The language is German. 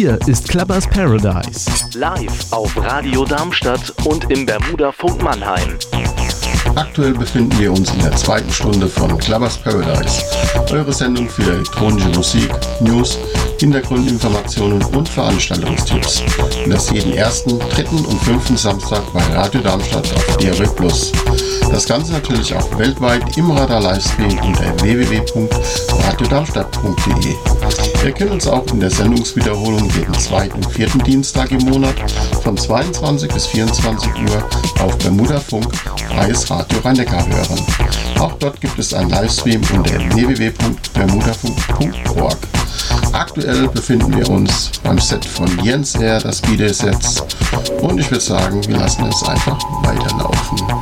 Hier ist Clubbers Paradise. Live auf Radio Darmstadt und im Bermuda-Funk Mannheim. Aktuell befinden wir uns in der zweiten Stunde von Clubbers Paradise, eure Sendung für elektronische Musik, News, Hintergrundinformationen und Veranstaltungstipps. Und das jeden ersten, dritten und fünften Samstag bei Radio Darmstadt auf DRW Plus. Das Ganze natürlich auch weltweit im Radar-Livestream unter www.radiodarmstadt.de. Ihr könnt uns auch in der Sendungswiederholung jeden zweiten und vierten Dienstag im Monat von 22 bis 24 Uhr auf Bermuda-Funk, freies Radio Rhein-Neckar hören. Auch dort gibt es einen Livestream unter www.bermudafunk.org. Aktuell befinden wir uns beim Set von Jens R., das Video-Sets. Und ich würde sagen, wir lassen es einfach weiterlaufen.